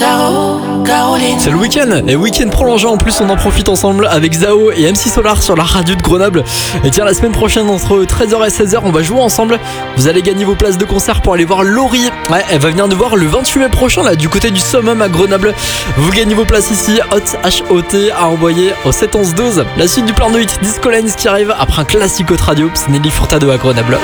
C'est le week-end, et week-end prolongé en plus, on en profite ensemble avec Zao et MC Solar sur la radio de Grenoble. Et tiens, la semaine prochaine entre 13h et 16h, on va jouer ensemble. Vous allez gagner vos places de concert pour aller voir Laurie. Ouais, elle va venir nous voir le 28 mai prochain là, du côté du Summum à Grenoble. Vous gagnez vos places ici, HOT à envoyer au 7 11 12. La suite du plan de hit Disco Lens qui arrive après un classique autre radio, c'est Nelly Furtado à Grenoble.